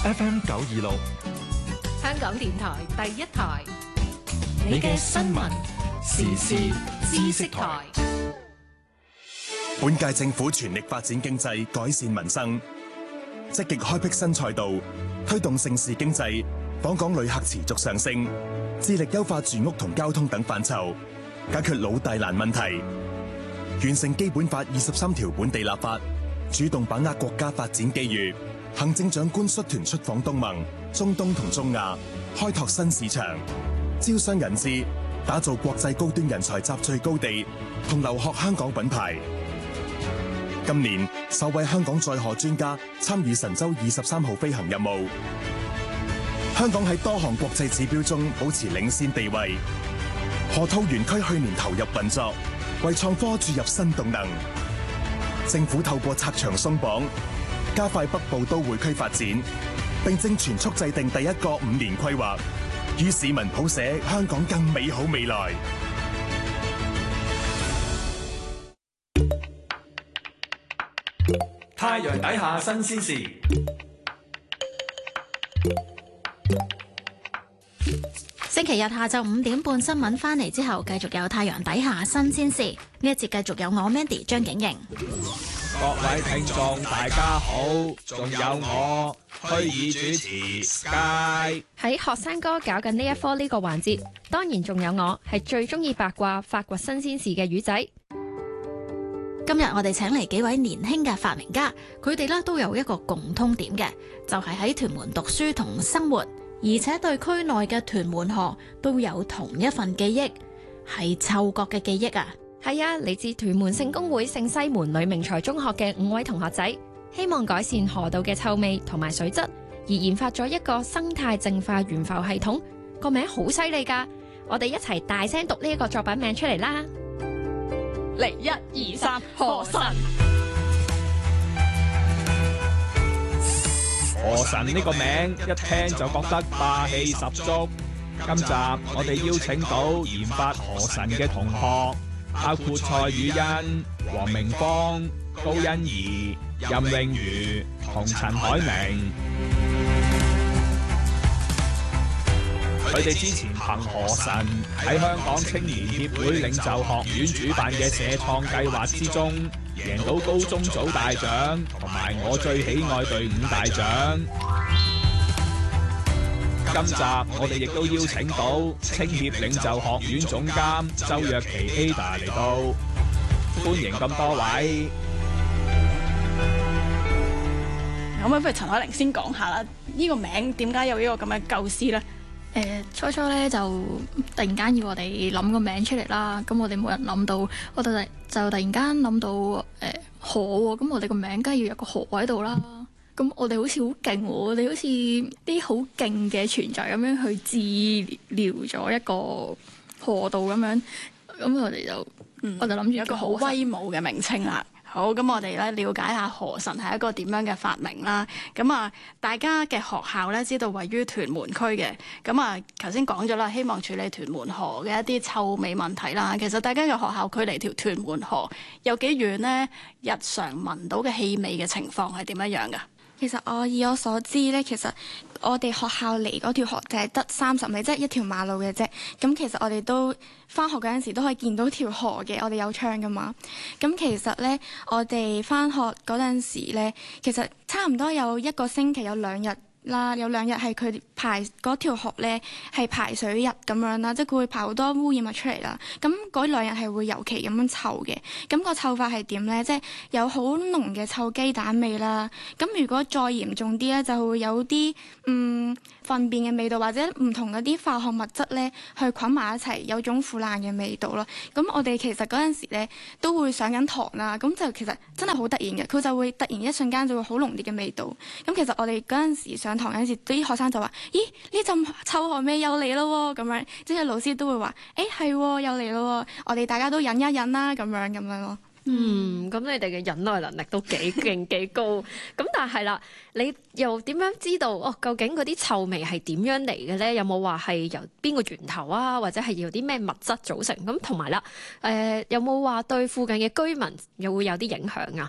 FM 926， 香港電台第一台， 你嘅新聞時事知識台。 本屆政府全力發展經濟，改善民生，積極開闢新賽道，推動盛事經濟，訪港旅客持續上升，致力優化住屋同交通等範疇，解決老大難問題，完成基本法23條本地立法，主動把握國家發展機遇。行政長官率團出訪東盟、中東同中亞，開拓新市場，招商引資，打造國際高端人才集聚高地同留學香港品牌。今年首位香港載荷專家參與神舟23號飛行任務，香港喺多項國際指標中保持領先地位。河套園區去年投入運作，為創科注入新動能。政府透過拆牆鬆綁，加快北部都會區發展，並正全速制定第一個5年規劃，與市民譜寫香港更美好未來。 太陽底下新鮮事， 星期日下晝5點半新聞翻嚟之後，繼續有太陽底下新鮮事。呢一節繼續有我 Mandy 張景瑩。 各位聽眾大家好，仲有我虛擬主持 Sky。 喺學生哥搞緊呢一科呢個環節，當然仲有我係最中意八卦發掘新鮮事嘅魚仔。 今日我哋請嚟幾位年輕嘅發明家，佢哋咧都有一個共通點嘅，就係喺屯門讀書同生活，而且對區內嘅屯門河都有同一份記憶，係嗅覺嘅記憶啊！ 係啊，嚟自屯門聖公會聖西門呂明才中學嘅5位同學仔，希望改善河道嘅臭味同埋水質，而研發咗一個生態淨化懸浮系統，個名好犀利㗎！我哋一齊大聲讀呢一個作品名出嚟啦！嚟1、2、3，河神！ 河神呢個名一聽就覺得霸氣十足。今集我哋邀請到研發河神嘅同學，包括蔡宇欣、黃明芳、高欣怡、任詠如同陳海明。佢哋之前憑河神喺香港青年協會領袖學院主辦嘅社創計劃之中，贏到高中組大獎同埋我最喜愛隊伍大獎。今集我哋亦都邀請到青協領袖學院總監周若琪 Ada 嚟到，歡迎咁多位。 咁不如陳海玲先講下啦，呢個名點解有呢個咁嘅構思呢？ 初初咧就突然間要我哋諗個名出嚟啦，咁我哋冇人諗到，我哋就突然間諗到河喎，咁我哋個名梗係要有個河喺度啦。咁我哋好似好勁喎，我哋好似啲好勁嘅存在咁樣去治療咗一個河道咁樣，咁我哋就我就諗住一個好威武嘅名稱啦。好，咁我哋咧了解下河神係一個點樣嘅發明啦。咁啊，大家嘅學校咧知道位於屯門區嘅。咁啊，頭先講咗啦，希望處理屯門河嘅一啲臭味問題啦。其實大家嘅學校距離條屯門河有幾遠呢？日常聞到嘅氣味嘅情況係點樣樣㗎？ 其實以我所知咧，其實我哋學校離嗰條河就係得30米，即係一條馬路嘅啫。咁其實我哋都返學嗰陣時都可以見到條河嘅，我哋有窗㗎嘛。咁其實咧，我哋返學嗰陣時咧，其實差唔多有1個星期有2日啦，有2日係佢排嗰條河咧係排水日咁樣啦，即係佢會排好多污染物出嚟啦。咁嗰2日係會尤其咁樣臭嘅。咁個臭法係點咧？即係有好濃嘅臭雞蛋味啦。咁如果再嚴重啲咧，就會有啲糞便嘅味道，或者唔同嗰啲化學物質咧去捆埋一齊，有種腐爛嘅味道咯。咁我哋其實嗰陣時咧都會上緊堂啦，咁就其實真係好突然嘅，佢就會突然一瞬間就會好濃烈嘅味道。咁其實我哋嗰陣時上堂嗰陣時，啲學生就話：咦，呢陣臭河味又嚟咯喎！咁樣，即係老師都會話：係又嚟咯喎！我哋大家都忍一忍啦，咁樣咯。 咁你哋嘅忍耐能力都幾勁幾高。咁但係啦，你又點樣知道究竟嗰啲臭味係點樣嚟嘅咧？有冇話係由邊個源頭啊？或者係由啲咩物質組成？咁同埋啦，有冇話對附近嘅居民又會有啲影響啊？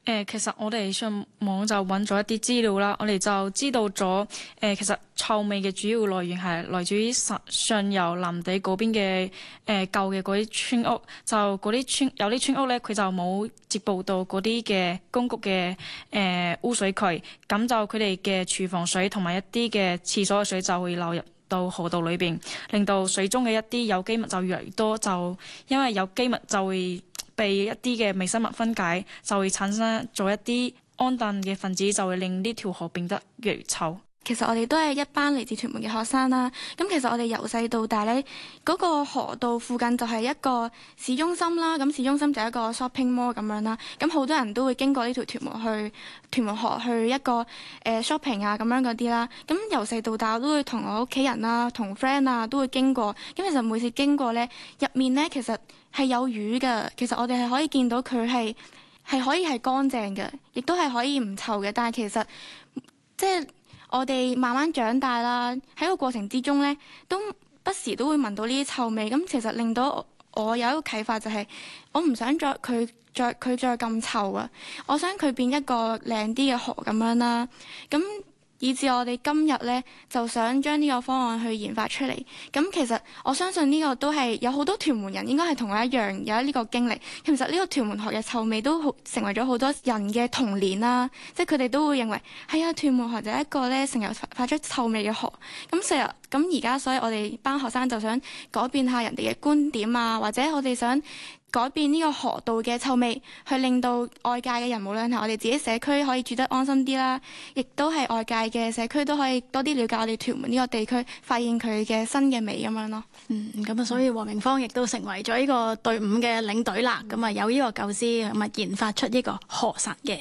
其實我哋上網就揾咗一啲資料啦，我哋就知道咗其實臭味嘅主要來源係來自於上游林地嗰邊嘅舊嘅嗰啲村屋，就嗰啲有啲村屋咧，佢就冇接駁到嗰啲嘅公共嘅污水渠，咁就佢哋嘅廚房水同埋一啲嘅廁所嘅水就會流入到河道裏邊，令到水中嘅一啲有機物就越嚟越多，就因為有機物就會被一啲嘅微生物分解，就會產生咗一啲氨氮嘅分子，就會令呢條河變得越嚟越臭。 其實我哋都係一班嚟自屯門嘅學生啦。咁其實我哋由細到大呢，嗰個河道附近就係一個市中心啦。咁市中心就係一個 shopping mall 咁樣啦。咁好多人都會經過呢條屯門河去一個shopping 啊咁樣嗰啲啦。咁由細到大我都會同我屋企人啊、同 friend 啊都會經過。咁其實每次經過呢，入面呢其實係有魚㗎。其實我哋係可以見到佢係可以係乾淨嘅，亦都係可以唔臭嘅。但係其實即係我哋慢慢長大啦，喺個過程之中呢，都不時都會聞到呢啲臭味。咁其實令到我有一個啟發，就係我唔想佢再咁臭啊！我想佢變一個靚啲嘅河咁樣啦。咁以至我哋今日呢，就想將呢個方案去研發出嚟。咁其實我相信呢個都係有好多屯門人應該係同我一樣有呢個經歷。其實呢個屯門河嘅臭味都成為咗好多人嘅童年啦。即係佢哋都會認為係啊，屯門河就係一個呢成日發出臭味嘅河。咁而家所以我哋班學生就想改變下人哋嘅觀點啊，或者我哋想改變呢個河道嘅臭味，去令到外界嘅人，無論係我哋自己社區可以住得安心啲啦，亦都係外界嘅社區都可以多啲了解我哋屯門呢個地區，發現佢嘅新嘅美咁樣咯。 咁啊，所以黃明芳亦都成為咗呢個隊伍嘅領隊啦。咁啊，有呢個構思，咁啊研發出呢個河神嘅。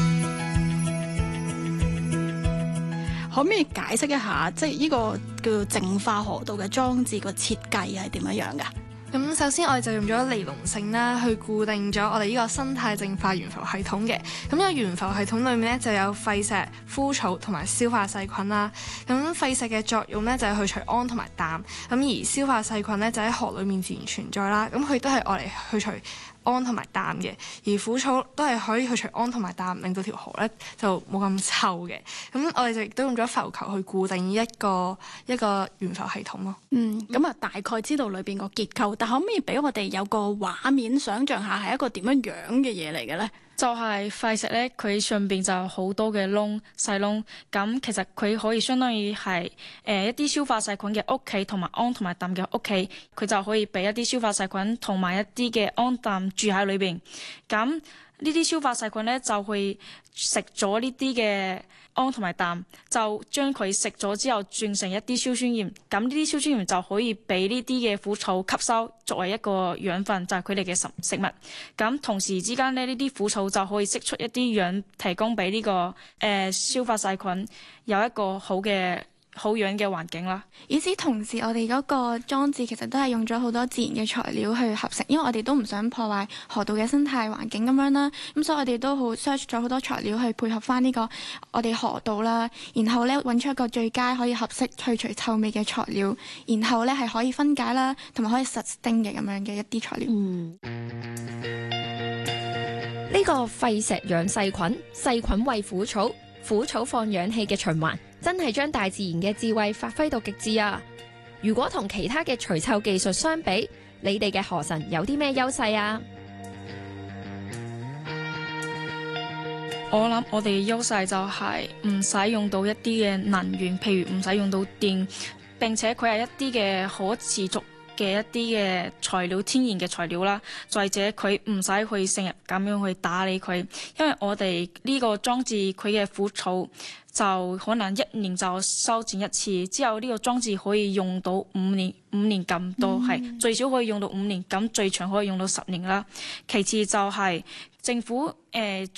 可唔可以解釋一下，即係呢個叫做淨化河道嘅裝置個設計係點樣㗎？ 咁首先我哋就用咗尼龍繩啦，去固定咗我哋呢個生態淨化懸浮系統嘅。咁呢個懸浮系統裏面咧就有廢石、枯草同埋消化細菌啦。咁廢石嘅作用咧就係去除氨同埋氮，咁而消化細菌咧就喺河裏面自然存在啦。咁佢都係愛嚟去除氨同埋氮嘅，而枯草都係可以去除氨同埋氮，令到條河咧就冇咁臭嘅。咁我哋就亦都用咗浮球去固定一個懸浮系統咯。 咁啊大概知道裏邊個結構，但可唔可以俾我哋有個畫面想像下係一個點樣嘅嘢嚟嘅咧？ 就係廢石咧，佢上邊就有好多嘅細窿，咁其實佢可以相當於係一啲消化細菌嘅屋企，同埋氨同埋氮嘅屋企，佢就可以俾一啲消化細菌同埋一啲嘅氨氮住喺裏邊。咁呢啲消化細菌咧就會食咗呢啲嘅氨同埋氮，就將佢食咗之後轉成一啲硝酸鹽，咁呢啲硝酸鹽就可以俾呢啲嘅腐草吸收作為一個養分，就係佢哋嘅食物。咁同時之間咧，呢啲腐草就可以釋出一啲氧，提供俾呢個消化細菌有一個好養嘅環境啦。 與此同時，我哋嗰個裝置其實都係用咗好多自然嘅材料去合成，因為我哋都唔想破壞河道嘅生態環境咁樣啦。咁所以我哋都好 search 咗好多材料去配合翻呢個我哋河道啦，然後咧揾出一個最佳可以合適去除臭味嘅材料，然後咧係可以分解啦，同埋可以sustain嘅咁樣嘅一啲材料。 呢個廢石養細菌，細菌餵腐草，腐草放氧氣嘅循環，真係將大自然嘅智慧發揮到極致啊！如果同其他嘅除臭技術相比，你哋嘅河神有啲咩優勢啊？ 我諗我哋嘅優勢就係唔使用到一啲嘅能源，譬如唔使用到電，並且佢係一啲嘅可持續嘅一啲嘅材料，天然嘅材料啦。再者佢唔使去成日咁樣去打理佢，因為我哋呢個裝置佢嘅腐草就可能1年就修剪一次，之後呢個裝置可以用到5年咁多，係最少可以用到5年，咁最長可以用到10年啦。其次就係政府